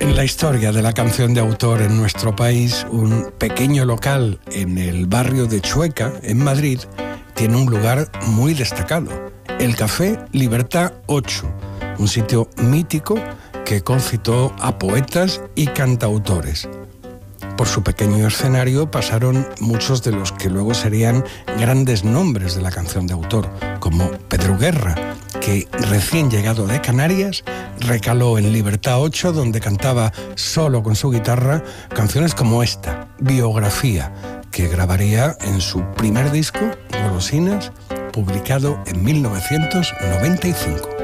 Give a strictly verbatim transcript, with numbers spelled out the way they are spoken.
En la historia de la canción de autor en nuestro país, un pequeño local en el barrio de Chueca, en Madrid, tiene un lugar muy destacado, el Café Libertad ocho, un sitio mítico que concitó a poetas y cantautores. Por su pequeño escenario pasaron muchos de los que luego serían grandes nombres de la canción de autor, como Pedro Guerra, que recién llegado de Canarias recaló en Libertad ocho, donde cantaba solo con su guitarra canciones como esta, Biografía, que grabaría en su primer disco, Golosinas, publicado en mil novecientos noventa y cinco.